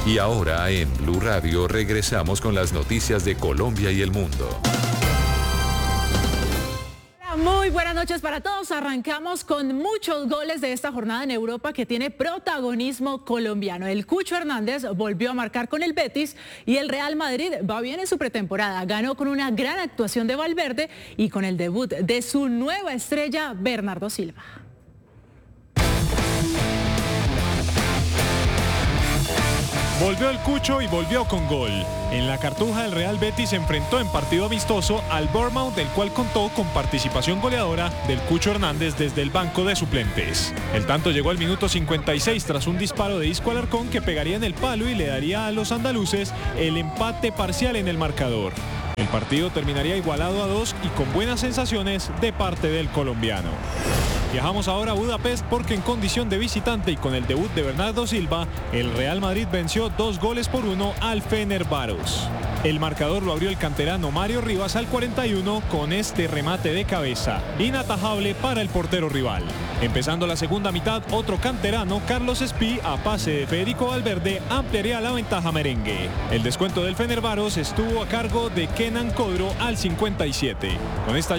Y ahora en Blue Radio regresamos con las noticias de Colombia y el mundo. Muy buenas noches para todos. Arrancamos con muchos goles de esta jornada en Europa que tiene protagonismo colombiano. El Cucho Hernández volvió a marcar con el Betis y el Real Madrid va bien en su pretemporada. Ganó con una gran actuación de Valverde y con el debut de su nueva estrella, Bernardo Silva. Volvió el Cucho y volvió con gol. En la Cartuja, el Real Betis se enfrentó en partido amistoso al Bournemouth, del cual contó con participación goleadora del Cucho Hernández desde el banco de suplentes. El tanto llegó al minuto 56 tras un disparo de Isco Alarcón que pegaría en el palo y le daría a los andaluces el empate parcial en el marcador. El partido terminaría igualado a 2 y con buenas sensaciones de parte del colombiano. Viajamos ahora a Budapest porque en condición de visitante y con el debut de Bernardo Silva, el Real Madrid venció 2-1 al Fenerbahçe. El marcador lo abrió el canterano Mario Rivas al 41 con este remate de cabeza, inatajable para el portero rival. Empezando la segunda mitad, otro canterano, Carlos Espí, a pase de Federico Valverde, ampliaría la ventaja merengue. El descuento del Fenerbahçe estuvo a cargo de Kenan Kodro al 57. Con esta